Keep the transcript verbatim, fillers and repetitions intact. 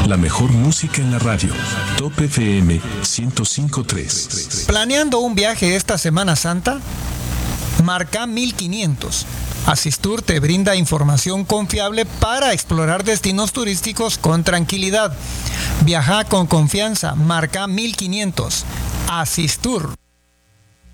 La mejor música en la radio. Top F M ciento cinco punto tres. ¿Planeando un viaje esta Semana Santa? Marca mil quinientos. Asistur te brinda información confiable para explorar destinos turísticos con tranquilidad. Viaja con confianza. Marca mil quinientos. Asistur.